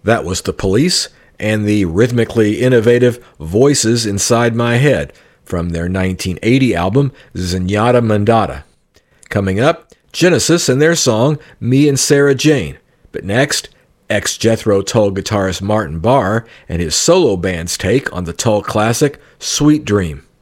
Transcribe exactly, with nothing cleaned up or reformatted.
That was The Police and the rhythmically innovative Voices Inside My Head from their nineteen eighty album Zenyatta Mondatta. Coming up, Genesis and their song Me and Sarah Jane. But next, ex-Jethro Tull guitarist Martin Barre and his solo band's take on the Tull classic Sweet Dream.